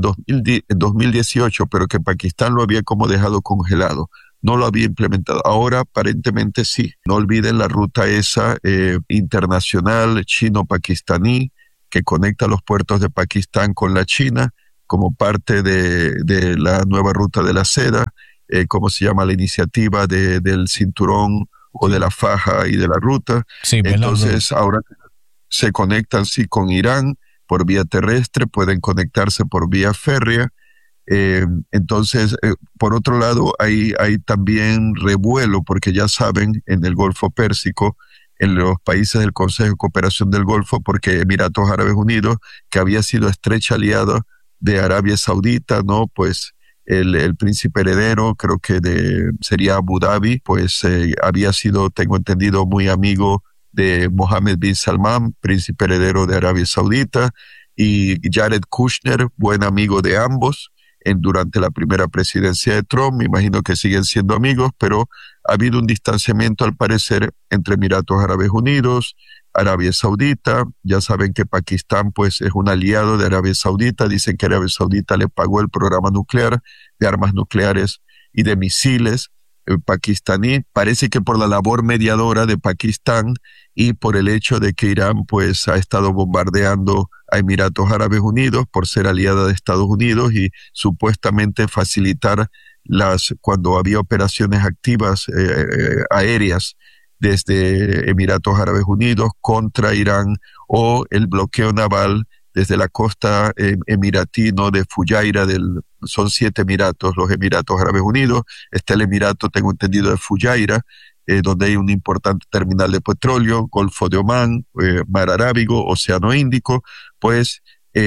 [SPEAKER 17] 2018, pero que Pakistán lo había como dejado congelado. No lo había implementado. Ahora aparentemente sí. No olviden la ruta esa internacional chino-pakistaní que conecta los puertos de Pakistán con la China como parte de la nueva ruta de la seda, ¿cómo se llama? La iniciativa del cinturón o de la faja y de la ruta. Sí, entonces ahora se conectan sí con Irán por vía terrestre, pueden conectarse por vía férrea. Entonces, por otro lado, hay también revuelo, porque ya saben, en el Golfo Pérsico, en los países del Consejo de Cooperación del Golfo, porque Emiratos Árabes Unidos, que había sido estrecha aliada de Arabia Saudita, ¿no? Pues el príncipe heredero, creo que sería Abu Dhabi, pues había sido, tengo entendido, muy amigo de Mohammed bin Salman, príncipe heredero de Arabia Saudita, y Jared Kushner, buen amigo de ambos, durante la primera presidencia de Trump. Me imagino que siguen siendo amigos, pero ha habido un distanciamiento al parecer entre Emiratos Árabes Unidos, Arabia Saudita. Ya saben que Pakistán pues es un aliado de Arabia Saudita. Dicen que Arabia Saudita le pagó el programa nuclear, de armas nucleares y de misiles pakistaní. Parece que por la labor mediadora de Pakistán y por el hecho de que Irán pues ha estado bombardeando a Emiratos Árabes Unidos por ser aliada de Estados Unidos y supuestamente facilitar cuando había operaciones activas aéreas desde Emiratos Árabes Unidos contra Irán, o el bloqueo naval desde la costa emiratí, ¿no?, de Fujairah, son 7 emiratos, los Emiratos Árabes Unidos. Está el emirato, tengo entendido, de Fujairah, donde hay un importante terminal de petróleo, Golfo de Omán, Mar Arábigo, Océano Índico. Pues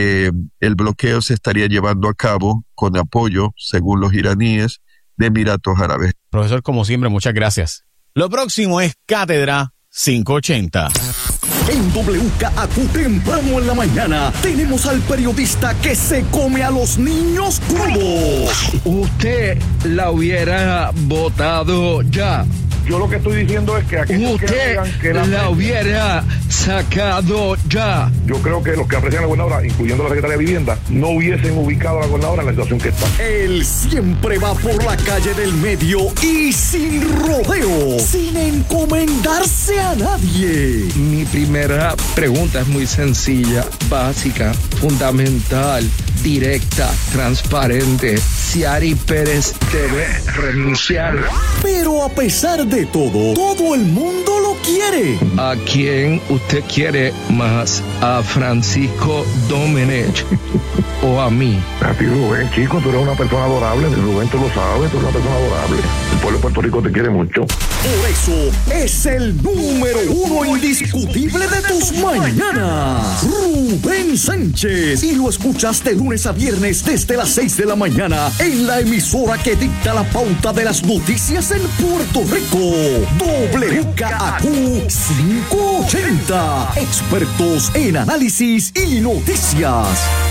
[SPEAKER 17] el bloqueo se estaría llevando a cabo con apoyo, según los iraníes, de Emiratos Árabes.
[SPEAKER 20] Profesor, como siempre, muchas gracias. Lo próximo es Cátedra 580.
[SPEAKER 19] En WKAQ temprano en la mañana tenemos al periodista que se come a los niños crudos.
[SPEAKER 21] Usted la hubiera votado ya.
[SPEAKER 22] Yo lo que estoy diciendo es que aquellos
[SPEAKER 21] usted
[SPEAKER 22] que
[SPEAKER 21] la hubiera sacado ya.
[SPEAKER 22] Yo creo que los que aprecian a la gobernadora, incluyendo la secretaria de Vivienda, no hubiesen ubicado a la gobernadora en la situación que está.
[SPEAKER 19] Él siempre va por la calle del medio y sin rodeo, sin encomendarse a nadie.
[SPEAKER 21] Mi primera pregunta es muy sencilla, básica, fundamental, directa, transparente. Ciary Pérez debe renunciar.
[SPEAKER 19] Pero a pesar de todo el mundo lo quiere.
[SPEAKER 21] ¿A quién usted quiere más? ¿A Francisco Domenech o a mí?
[SPEAKER 22] A ti, Rubén, chico, tú eres una persona adorable. Rubén, tú lo sabes, tú eres una persona adorable. El pueblo de Puerto Rico te quiere mucho.
[SPEAKER 19] Por eso es el número 1 indiscutible de tus mañanas, Rubén Sánchez. Y lo escuchas de lunes a viernes desde las 6 de la mañana en la emisora que dicta la pauta de las noticias en Puerto Rico. WKAQ 580. Expertos en análisis y noticias.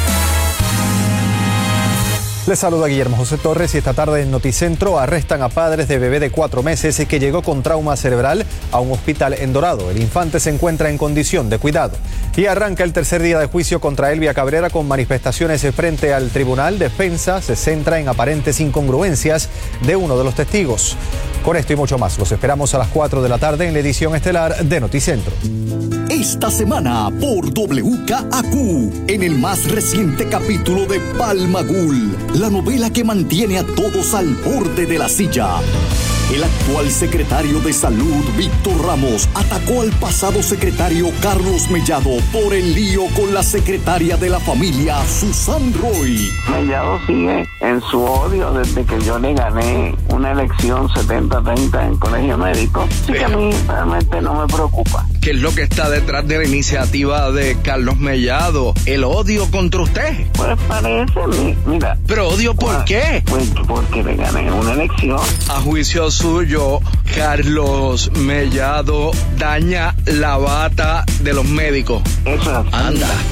[SPEAKER 23] Les saluda Guillermo José Torres y esta tarde en Noticentro arrestan a padres de bebé de 4 meses que llegó con trauma cerebral a un hospital en Dorado. El infante se encuentra en condición de cuidado. Y arranca el tercer día de juicio contra Elvia Cabrera con manifestaciones frente al tribunal. Defensa se centra en aparentes incongruencias de uno de los testigos. Con esto y mucho más, los esperamos a las 4 de la tarde en la edición estelar de Noticentro.
[SPEAKER 19] Esta semana por WKAQ, en el más reciente capítulo de Palmagul, la novela que mantiene a todos al borde de la silla. El actual secretario de Salud, Víctor Ramos, atacó al pasado secretario Carlos Mellado por el lío con la secretaria de la familia, Susan Roy.
[SPEAKER 24] Mellado sigue en su odio desde que yo le gané una elección 70-30 en Colegio Médico. Así que a mí realmente no me preocupa.
[SPEAKER 21] ¿Qué es lo que está detrás de la iniciativa de Carlos Mellado? ¿El odio contra usted?
[SPEAKER 24] Pues parece, mira.
[SPEAKER 21] ¿Pero odio por qué?
[SPEAKER 24] Pues porque le gané una elección.
[SPEAKER 21] A juicio suyo, Carlos Mellado daña la bata de los médicos.
[SPEAKER 24] Eso es así.
[SPEAKER 21] Anda.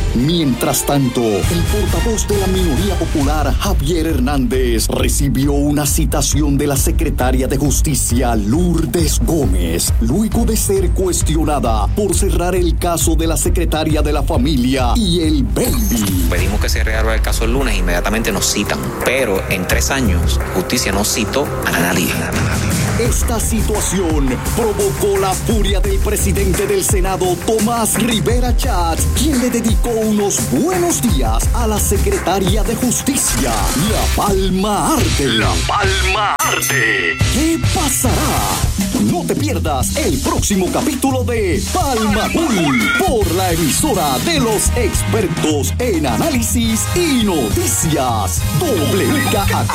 [SPEAKER 19] Mientras tanto, el portavoz de la minoría popular, Javier Hernández, recibió una citación de la secretaria de Justicia, Lourdes Gómez, luego de ser cuestionada por cerrar el caso de la secretaria de la familia y el baby.
[SPEAKER 1] Pedimos que se reabra el caso el lunes, inmediatamente nos citan, pero en 3 años, justicia no citó a nadie.
[SPEAKER 19] Esta situación provocó la furia del presidente del Senado, Tomás Rivera Chatz, quien le dedicó unos buenos días a la secretaria de Justicia. La Palma arde. La Palma arde. ¿Qué pasará? No te pierdas el próximo capítulo de Palma Cool por la emisora de los expertos en análisis y noticias, WKAQ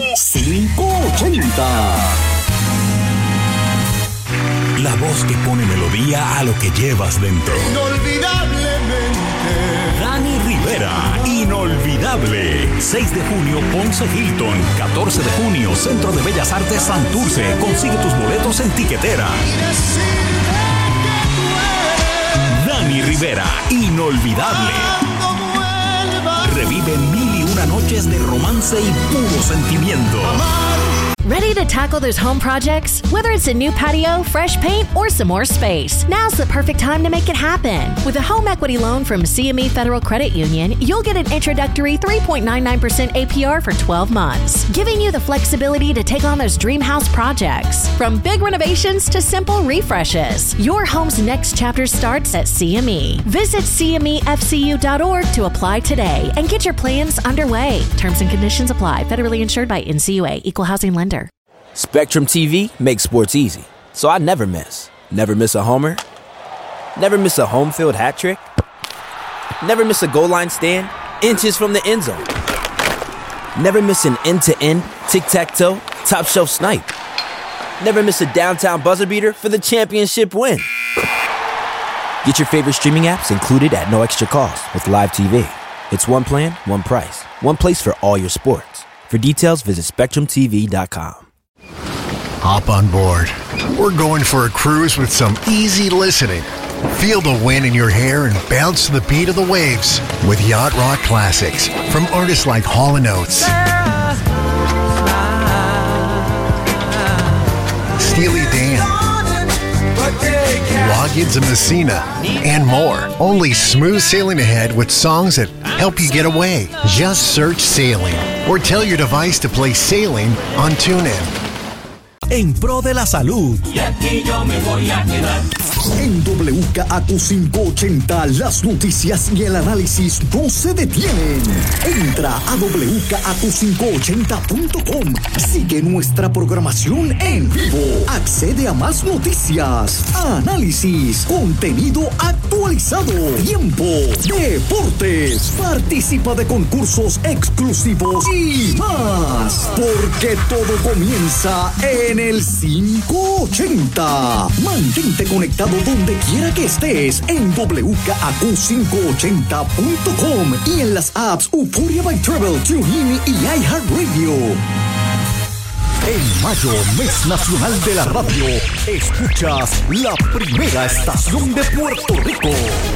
[SPEAKER 19] 580.
[SPEAKER 5] La voz que pone melodía a lo que llevas dentro.
[SPEAKER 2] Inolvidablemente.
[SPEAKER 5] Dani Rivera, inolvidable. 6 de junio, Ponce Hilton. 14 de junio, Centro de Bellas Artes Santurce. Consigue tus boletos en Tiquetera. Dani Rivera, inolvidable. Revive 1001 noches de romance y puro sentimiento.
[SPEAKER 3] Ready to tackle those home projects? Whether it's a new patio, fresh paint, or some more space, now's the perfect time to make it happen. With a home equity loan from CME Federal Credit Union, you'll get an introductory 3.99% APR for 12 months, giving you the flexibility to take on those dream house projects. From big renovations to simple refreshes, your home's next chapter starts at CME. Visit CMEFCU.org to apply today and get your plans underway. Terms and conditions apply. Federally insured by NCUA. Equal housing lender.
[SPEAKER 4] Spectrum TV makes sports easy, so I never miss. Never miss a homer. Never miss a home field hat trick. Never miss a goal line stand, inches from the end zone. Never miss an end-to-end, tic-tac-toe, top shelf snipe. Never miss a downtown buzzer beater for the championship win. Get your favorite streaming apps included at no extra cost with Live TV. It's one plan, one price, one place for all your sports. For details, visit SpectrumTV.com.
[SPEAKER 25] Hop on board. We're going for a cruise with some easy listening. Feel the wind in your hair and bounce to the beat of the waves with Yacht Rock Classics from artists like Hall & Oates, Steely Dan, Loggins and Messina, and more. Only smooth sailing ahead with songs that help you get away. Just search Sailing or tell your device to play Sailing on TuneIn.
[SPEAKER 5] En pro de la salud.
[SPEAKER 19] Y aquí yo me voy a quedar. En WKAQ 580, las noticias y el análisis no se detienen. Entra a WKAQ580.com. Sigue nuestra programación en vivo. Accede a más noticias, análisis, contenido actualizado, tiempo, deportes. Participa de concursos exclusivos y más. Porque todo comienza en el 580. Mantente conectado donde quiera que estés en WKAQ580.com y en las apps Euphoria by Travel, TuneIn y iHeartRadio. En mayo, mes nacional de la radio, escuchas la primera estación de Puerto Rico.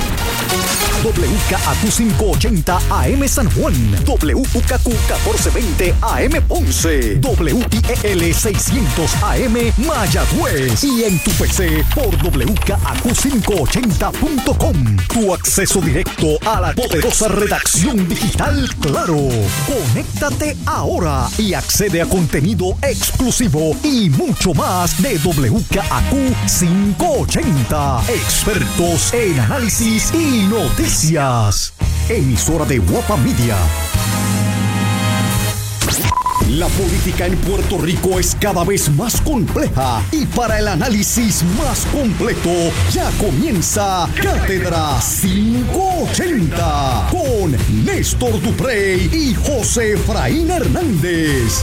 [SPEAKER 19] WKAQ 580 AM San Juan, WKQ 1420 AM Ponce, WIEL 600 AM Mayagüez y en tu PC por WKAQ580.com. Tu acceso directo a la poderosa redacción digital Claro. Conéctate ahora y accede a contenido exclusivo y mucho más de WKAQ 580. Expertos en análisis y noticias. Emisora de Guapa Media. La política en Puerto Rico es cada vez más compleja y para el análisis más completo ya comienza Cátedra 580 con Néstor Duprey y José Efraín Hernández.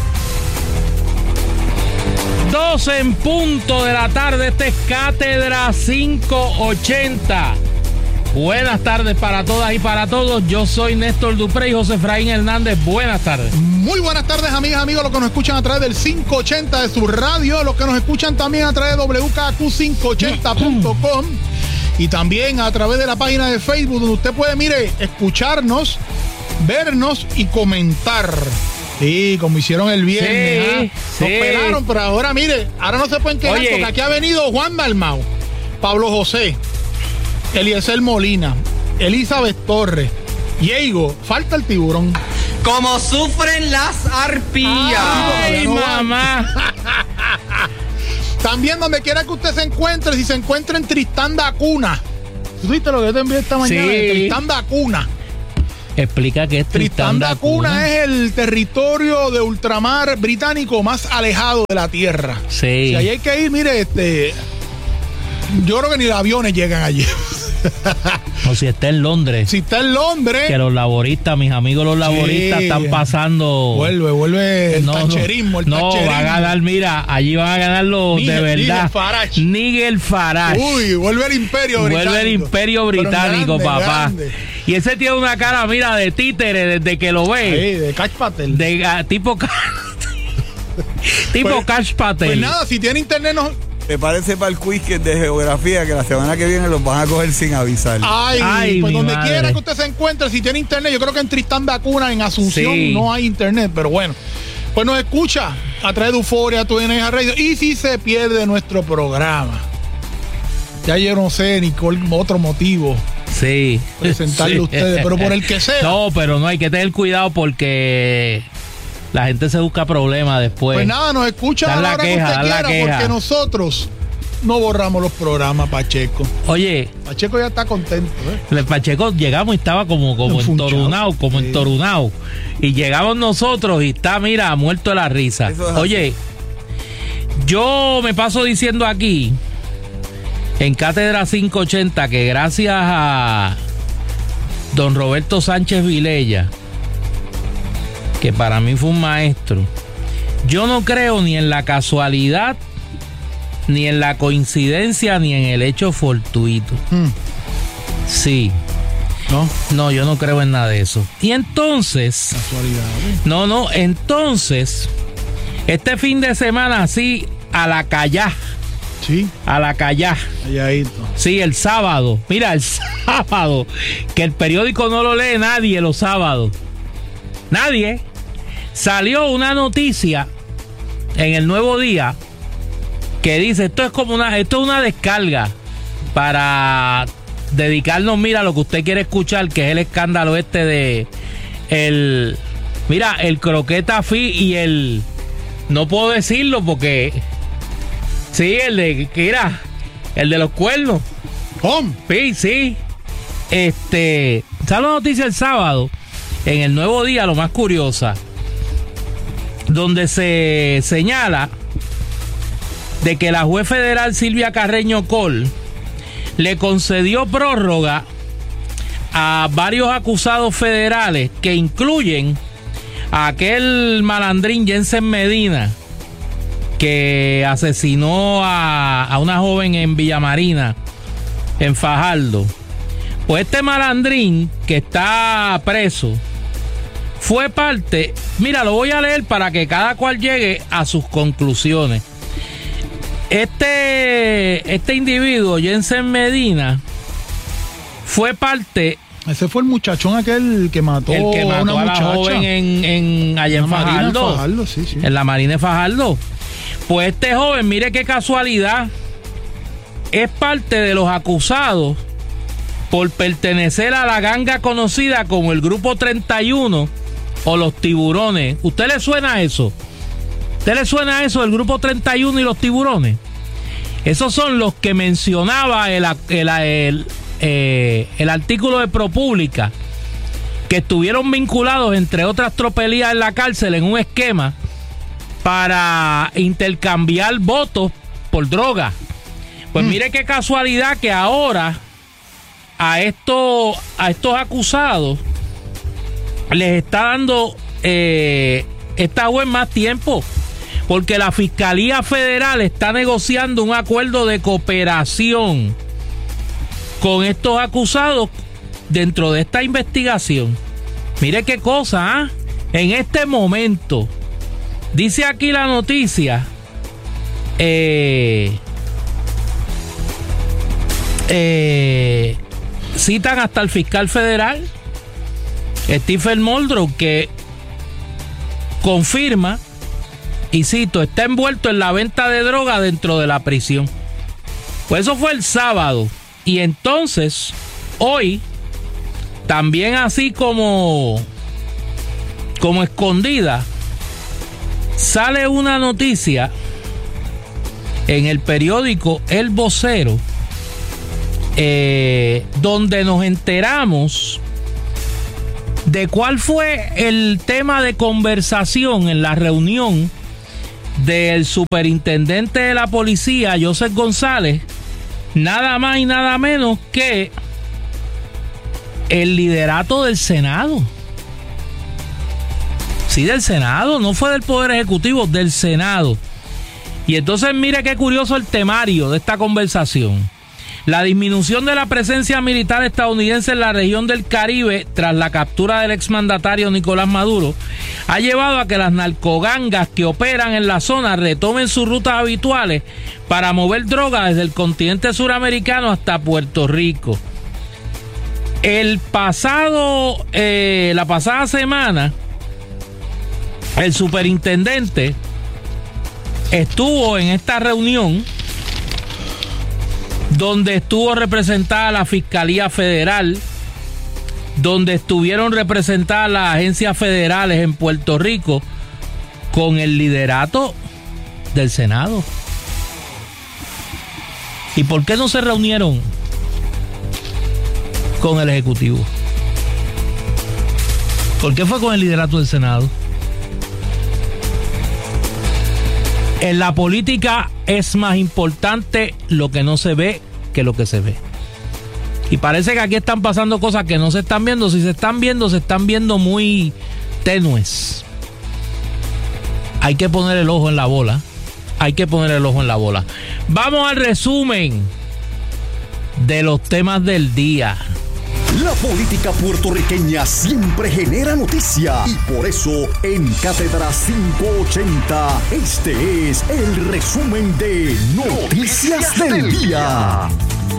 [SPEAKER 26] 12 en punto de la tarde, este es Cátedra 580. Buenas tardes para todas y para todos. Yo soy Néstor Duprey y José Efraín Hernández. Buenas tardes.
[SPEAKER 27] Muy buenas tardes, amigas, amigos, los que nos escuchan a través del 580 de su radio, los que nos escuchan también a través de WKAQ580.com y también a través de la página de Facebook, donde usted puede, mire, escucharnos, vernos y comentar. Sí, como hicieron el viernes. Nos pelaron, pero ahora, mire, ahora no se pueden quedar porque aquí ha venido Juan Dalmau, Pablo José, Eliezer Molina, Elizabeth Torres, Diego, falta el tiburón.
[SPEAKER 6] Como sufren las arpías.
[SPEAKER 27] Ay, mamá. También donde quiera que usted se encuentre, si se encuentra en Tristán da Cunha. ¿Tú viste lo que yo te envié esta mañana?
[SPEAKER 26] Sí.
[SPEAKER 27] Tristán da Cunha.
[SPEAKER 26] Explica qué es
[SPEAKER 27] Tristán da Cunha. Es el territorio de ultramar británico más alejado de la tierra.
[SPEAKER 26] Sí.
[SPEAKER 27] Si ahí hay que ir, mire, yo creo que ni los aviones llegan allí.
[SPEAKER 26] O si está en Londres.
[SPEAKER 27] Si está en Londres.
[SPEAKER 26] Que los laboristas, mis amigos los laboristas, están pasando.
[SPEAKER 27] Vuelve el tacherismo.
[SPEAKER 26] No, va a ganar, mira, allí van a ganar los de verdad. Nigel Farage.
[SPEAKER 27] Uy, vuelve el imperio británico.
[SPEAKER 26] Vuelve el imperio británico, grande, papá. Grande. Y ese tiene una cara, mira, de títere desde que lo ve.
[SPEAKER 27] Sí, de Cash Patel.
[SPEAKER 26] Tipo Cash Patel.
[SPEAKER 27] Pues nada, si tiene internet no.
[SPEAKER 7] Me parece para el quiz de geografía que la semana que viene los van a coger sin avisar.
[SPEAKER 27] Ay, pues donde quiera que usted se encuentre, si tiene internet, yo creo que en Tristán da Cunha, en Asunción, no hay internet, pero bueno. Pues nos escucha a través de Euforia, tu NJ Radio. Y si se pierde nuestro programa, ya yo no sé ni cuál otro motivo.
[SPEAKER 26] Sí.
[SPEAKER 27] Presentarle a ustedes, pero por el que sea.
[SPEAKER 26] No, pero no hay que tener cuidado porque la gente se busca problemas después.
[SPEAKER 27] Pues nada, nos escucha a la hora que usted quiera, porque nosotros no borramos los programas, Pacheco.
[SPEAKER 26] Oye,
[SPEAKER 27] Pacheco ya está contento,
[SPEAKER 26] ¿eh? Pacheco llegamos y estaba como entorunado. Y llegamos nosotros y está, mira, muerto de la risa. Oye, yo me paso diciendo aquí, en Cátedra 580, que gracias a don Roberto Sánchez Vilella, que para mí fue un maestro, yo no creo ni en la casualidad, ni en la coincidencia, ni en el hecho fortuito. Sí. No, yo no creo en nada de eso. Y entonces, casualidad. Entonces, este fin de semana así, a la callá.
[SPEAKER 27] Sí.
[SPEAKER 26] A la callá.
[SPEAKER 27] Calladito.
[SPEAKER 26] Sí, el sábado. Mira, el sábado, que el periódico no lo lee nadie los sábados. Nadie. Salió una noticia en el Nuevo Día que dice, esto es una descarga para dedicarnos, mira, lo que usted quiere escuchar, que es el escándalo de el Croqueta Fi y el, no puedo decirlo porque sí, el de los cuernos. Sí. Sale la noticia el sábado en el Nuevo Día, lo más curiosa, donde se señala de que la juez federal Silvia Carreño Col le concedió prórroga a varios acusados federales que incluyen a aquel malandrín Jensen Medina que asesinó a una joven en Villamarina, en Fajardo. Pues este malandrín que está preso fue parte, mira, lo voy a leer para que cada cual llegue a sus conclusiones. Este individuo, Jensen Medina, fue parte.
[SPEAKER 27] Ese fue el muchachón aquel que mató,
[SPEAKER 26] a la joven allá en Fajardo.
[SPEAKER 27] Sí.
[SPEAKER 26] En la Marina de Fajardo. Pues este joven, mire qué casualidad, es parte de los acusados por pertenecer a la ganga conocida como el Grupo 31 o los Tiburones. ¿Usted le suena eso? ¿Usted le suena eso, el Grupo 31 y los Tiburones? Esos son los que mencionaba el artículo de ProPublica, que estuvieron vinculados, entre otras tropelías, en la cárcel en un esquema para intercambiar votos por droga. Pues mire qué casualidad que ahora a estos acusados les está dando esta juez más tiempo, porque la Fiscalía Federal está negociando un acuerdo de cooperación con estos acusados dentro de esta investigación. Mire qué cosa, en este momento, dice aquí la noticia, citan hasta el fiscal federal, Stephen Muldrow, que confirma, y cito, está envuelto en la venta de droga dentro de la prisión. Pues eso fue el sábado. Y entonces, hoy, también así como escondida, sale una noticia en el periódico El Vocero, donde nos enteramos de cuál fue el tema de conversación en la reunión del superintendente de la policía, Joseph González, nada más y nada menos que el liderato del Senado. Sí, del Senado, no fue del Poder Ejecutivo, del Senado. Y entonces mire qué curioso el temario de esta conversación. La disminución de la presencia militar estadounidense en la región del Caribe tras la captura del exmandatario Nicolás Maduro ha llevado a que las narcogangas que operan en la zona retomen sus rutas habituales para mover droga desde el continente suramericano hasta Puerto Rico. La pasada semana, el superintendente estuvo en esta reunión donde estuvo representada la Fiscalía Federal, donde estuvieron representadas las agencias federales en Puerto Rico, con el liderato del Senado. ¿Y por qué no se reunieron con el Ejecutivo? ¿Por qué fue con el liderato del Senado? En la política es más importante lo que no se ve que lo que se ve. Y parece que aquí están pasando cosas que no se están viendo. Si se están viendo muy tenues. Hay que poner el ojo en la bola. Vamos al resumen de los temas del día.
[SPEAKER 19] La política puertorriqueña siempre genera noticia y por eso en Cátedra 580 este es el resumen de Noticias del Día.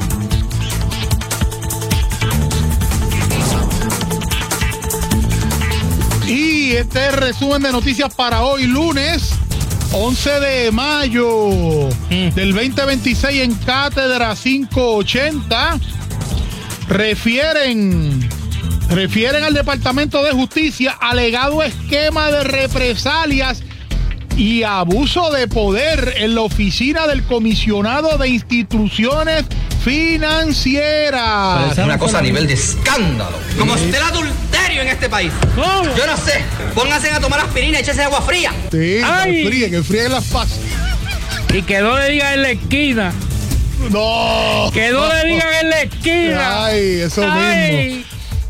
[SPEAKER 27] Y este es el resumen de noticias para hoy, lunes 11 de mayo del 2026 en Cátedra 580. Refieren al Departamento de Justicia alegado esquema de represalias y abuso de poder en la oficina del comisionado de instituciones financieras.
[SPEAKER 6] Es una cosa a nivel de escándalo. Como si esté el adulterio en este país. ¿Cómo? Yo no sé. Pónganse a tomar aspirina y échense agua fría.
[SPEAKER 27] Sí, que fríen las pasas.
[SPEAKER 26] Y que no le digan en la esquina.
[SPEAKER 27] No.
[SPEAKER 26] Que no le digan en la esquina.
[SPEAKER 27] Ay, eso mismo.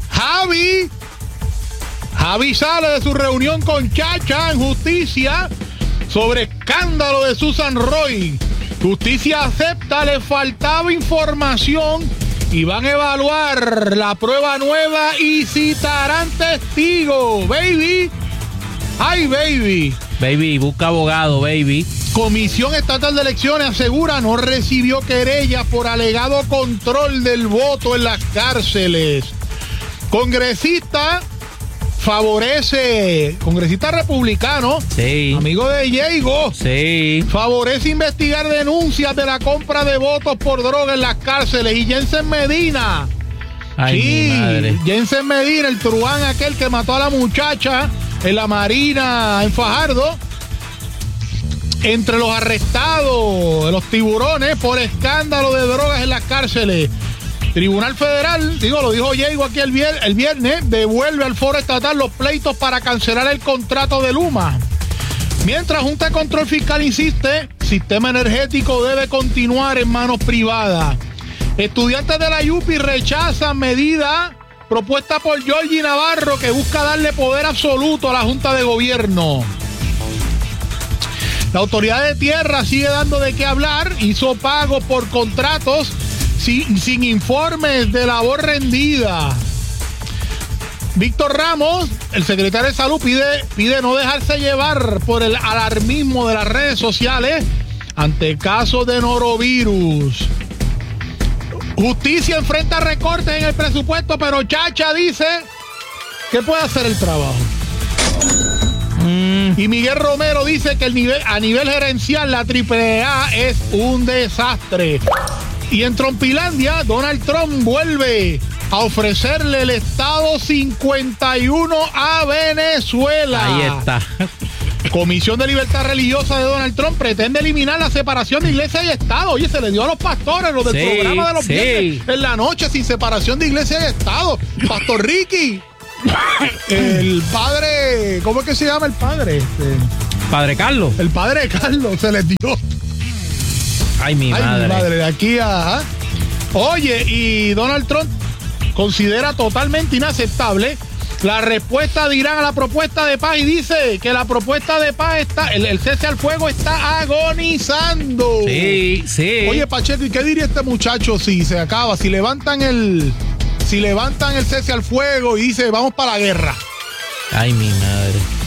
[SPEAKER 27] Javi sale de su reunión con Chacha en justicia sobre escándalo de Susan Roy. Justicia acepta, le faltaba información y van a evaluar la prueba nueva y citarán testigos. Baby. Ay, baby.
[SPEAKER 26] Baby, busca abogado, baby.
[SPEAKER 27] Comisión Estatal de Elecciones asegura no recibió querella por alegado control del voto en las cárceles. Congresista republicano,
[SPEAKER 26] sí,
[SPEAKER 27] amigo de Diego,
[SPEAKER 26] sí,
[SPEAKER 27] favorece investigar denuncias de la compra de votos por droga en las cárceles. Y Jensen Medina,
[SPEAKER 26] ay,
[SPEAKER 27] sí,
[SPEAKER 26] mi madre.
[SPEAKER 27] Jensen Medina, el truán aquel que mató a la muchacha en la Marina en Fajardo, entre los arrestados de los tiburones por escándalo de drogas en las cárceles. Tribunal Federal, lo dijo Diego aquí el viernes, devuelve al Foro Estatal los pleitos para cancelar el contrato de Luma. Mientras Junta de Control Fiscal insiste, sistema energético debe continuar en manos privadas. Estudiantes de la UPI rechazan medida propuesta por Georgie Navarro que busca darle poder absoluto a la Junta de Gobierno. La Autoridad de Tierra sigue dando de qué hablar, hizo pago por contratos sin informes de labor rendida. Víctor Ramos, el secretario de Salud, pide no dejarse llevar por el alarmismo de las redes sociales ante casos de norovirus. Justicia enfrenta recortes en el presupuesto, pero Chacha dice que puede hacer el trabajo. Y Miguel Romero dice que a nivel gerencial la AAA es un desastre. Y en Trompilandia, Donald Trump vuelve a ofrecerle el Estado 51 a Venezuela.
[SPEAKER 26] Ahí está.
[SPEAKER 27] Comisión de Libertad Religiosa de Donald Trump pretende eliminar la separación de iglesia y Estado. Oye, se le dio a los pastores lo del programa de los viernes en la noche sin separación de iglesia y Estado. Pastor Ricky, el padre, ¿cómo es que se llama el padre?
[SPEAKER 26] Padre Carlos.
[SPEAKER 27] El padre Carlos se les dio.
[SPEAKER 26] Ay, mi madre.
[SPEAKER 27] De aquí a... Oye, y Donald Trump considera totalmente inaceptable la respuesta de Irán a la propuesta de paz y dice que la propuesta de paz está, el cese al fuego está agonizando.
[SPEAKER 26] Sí.
[SPEAKER 27] Oye, Pacheco, ¿y qué diría este muchacho si se acaba? Si levantan el cese al fuego y dice vamos para la guerra.
[SPEAKER 26] Ay, mi madre.